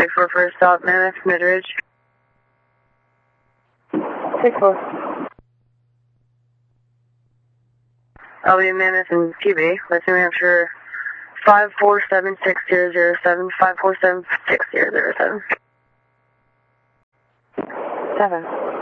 4 for a stop, Mammoth, Midridge. 6-4. I'll be Mammoth and QB, West New Hampshire, 5476007, 5476007. 7.